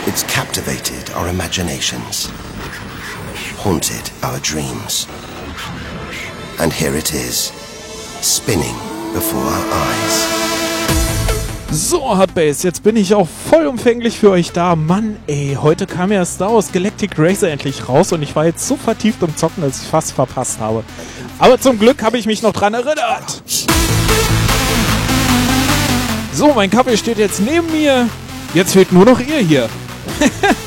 It's captivated our imaginations, haunted our dreams. And here it is, spinning before our eyes. So, Hardbase, jetzt bin ich auch vollumfänglich für euch da. Mann, ey, heute kam ja Star Wars Galactic Racer endlich raus und ich war jetzt so vertieft im Zocken, dass ich fast verpasst habe. Aber zum Glück habe ich mich noch dran erinnert. So, mein Kaffee steht jetzt neben mir. Jetzt fehlt nur noch ihr hier.